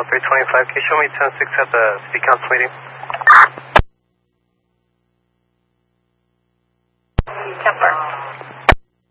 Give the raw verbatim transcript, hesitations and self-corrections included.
three twenty-five. Can you show me ten six at the city council meeting?